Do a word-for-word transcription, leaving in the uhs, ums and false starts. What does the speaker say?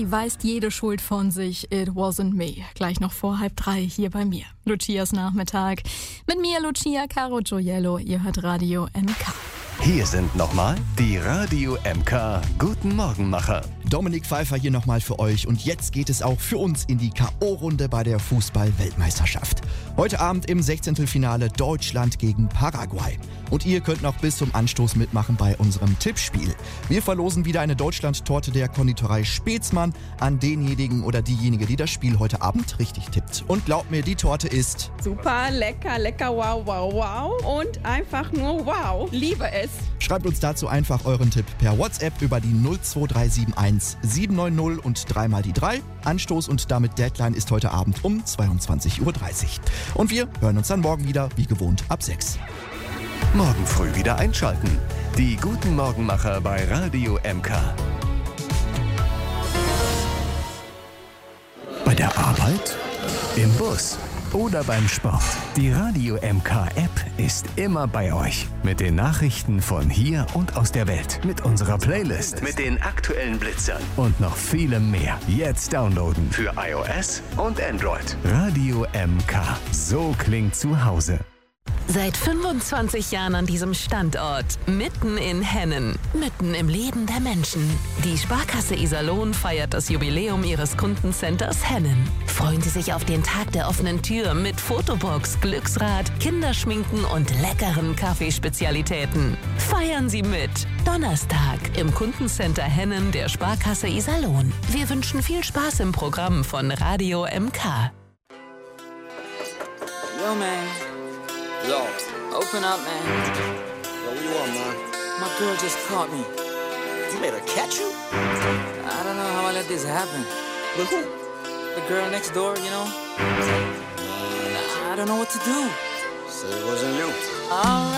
weist jede Schuld von sich. It wasn't me. Gleich noch vor halb drei hier bei mir. Lucias Nachmittag. Mit mir Lucia Caro Gioiello. Ihr hört Radio M K. Hier sind nochmal die Radio M K Guten Morgenmacher. Dominik Pfeiffer hier nochmal für euch und jetzt geht es auch für uns in die K O-Runde bei der Fußball-Weltmeisterschaft. Heute Abend im Sechzehntelfinale Deutschland gegen Paraguay. Und ihr könnt noch bis zum Anstoß mitmachen bei unserem Tippspiel. Wir verlosen wieder eine Deutschland-Torte der Konditorei Spätzmann an denjenigen oder diejenige, die das Spiel heute Abend richtig tippt. Und glaubt mir, die Torte ist super, lecker, lecker, wow, wow, wow und einfach nur wow. Liebe es. Schreibt uns dazu einfach euren Tipp per WhatsApp über die null zwei drei sieben eins sieben neun null und dreimal die drei. Anstoß und damit Deadline ist heute Abend um zweiundzwanzig Uhr dreißig. Und wir hören uns dann morgen wieder, wie gewohnt, ab sechs. Morgen früh wieder einschalten. Die Guten Morgenmacher bei Radio M K. Bei der Arbeit, im Bus oder beim Sport. Die Radio M K App ist immer bei euch. Mit den Nachrichten von hier und aus der Welt. Mit unserer Playlist. Mit den aktuellen Blitzern. Und noch vielem mehr. Jetzt downloaden. Für iOS und Android. Radio M K. So klingt zu Hause. Seit fünfundzwanzig Jahren an diesem Standort, mitten in Hennen, mitten im Leben der Menschen. Die Sparkasse Iserlohn feiert das Jubiläum ihres Kundencenters Hennen. Freuen Sie sich auf den Tag der offenen Tür mit Fotobox, Glücksrad, Kinderschminken und leckeren Kaffeespezialitäten. Feiern Sie mit. Donnerstag im Kundencenter Hennen der Sparkasse Iserlohn. Wir wünschen viel Spaß im Programm von Radio M K. Yo, man. Yo, open up, man. Yo, what you want, man? My girl just caught me. You made her catch you? I don't know how I let this happen. With who? The girl next door, you know? Man, I don't know what to do. say it wasn't you. All right.